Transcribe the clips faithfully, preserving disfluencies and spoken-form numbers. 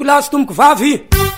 Kilasy tomboko vavy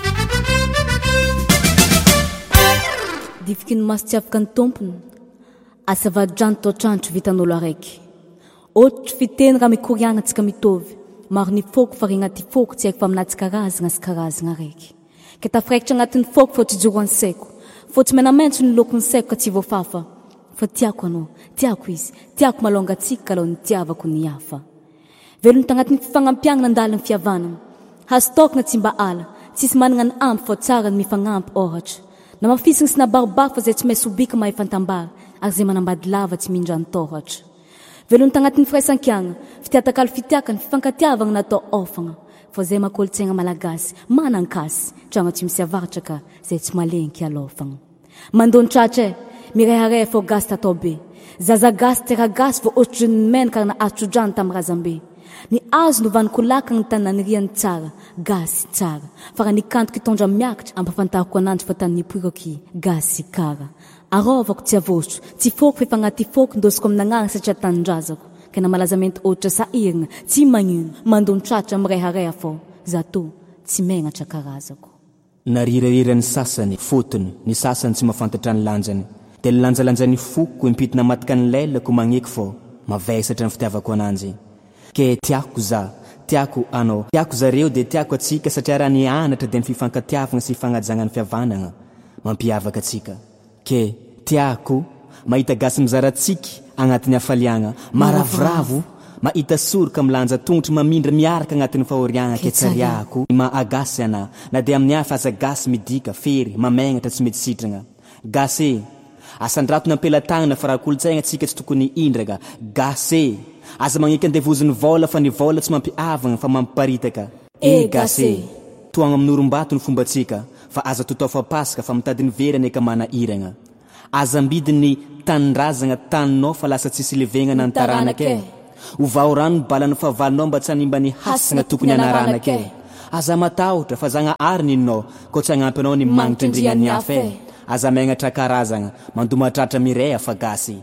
difiky ny maso tsy afaka ny tompony asavadrano toatrandro vitan'olo araiky ohatry fiteny raha mikoriana antsika mitovy maro ny foko fa regnaty foko tsy haiko fa aminazy karazagna sy karazagna araiky ka tafiraikitra agnatin'ny foko fa tsy joro any saiko fa tsy menamaintso ny lokony saiko ka tsy voafafa fa tiako anao tiako izy tiako malonga atsika kalao ny tiavako ny hafa velony tagnatin'ny fifanampiagnana andaliny fiavanana hastokna tsy mba ala tsisy manana ny ampy fa tsara ny mifagnampy ohatra na mafisiny sy nabaribary fa zay tsy maintsy obika mahay fantambara ary zay manambady lava tsy mindrany tohatra velony tagnatin'ny firaisan-kiagna fitiatakalo fitiakany fifankatiavagna natao ofagna fa zay makolotsaigna malagasy manankasy trano tsy misy avaratra ka zay tsy malenky alofagna mandony tratra e mirehareha fô gasy tatao be zaza gasy tera gasy fô ohatry ny menaka ary na atrodrany tamin'ny razambe ny azo novaniko laka ny tanany riany tsara gasy tsara fa raha nikantoky tondra miakatra ampafantariko ananjy fa tany nipoiraky gasy kara arovako tsy avotro tsy foko fa fagnaty foko ndosiko amin'agnarana satria tanindrazako ka na malazamento ohatra sahirina tsy magnino mandony tratra mirehareha fô zato tsy megnatra karazako narirariran'ny sasany fotony ny sasany tsy mahafantatra ny lanjany dia ny lanjalanjan'ny foko impitina matika ny lelako magneky fô mavesatra ny fitiavako ananjy ke tiako za tiako anao tiako zareo dia tiako atsika satria raha ny anatra dia ny fifankatiavagna sy fagnajagna ny fiavanagna mampiavaka atsika ke tiako mahita gasy mizaratsika agnatin'ny hafaliagna maravoravo mahita soroka milanja tongotry mamindra miaraka agnatin'ny fahoriagna ke tsariako maagasy ana na dia amin'ny hafa aza gasy midika fery mamegnatra tsy mety sitragna gasy asandrato nampelatagna fa raha kolotsaigna atsika tsy tokony indraka gasy aza magneky andevoziny vola fa ny vola tsy mampiavagna fa mampiparitaka e gasy toagna amin'ny orom-bato ny fombatsika fa aza totao fa pasaka fa mitady ny verany eka mana iragna aza ambidiny tanindrazagna taninao fa lasa tsisy levegnana ny taranake ovao rano ny balan'ny favalinao mba tsy hanimba ny hasagna tokony anaranake aza matahotra fa zagna ary ninao ko tsy hagnampy anao ny magnitra indrignan'ny hafa e aza megnatra karazagna mandomatratra mireha fa gasy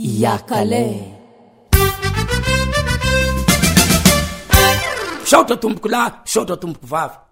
iakale saotra tomboko lahy saotra tomboko vavy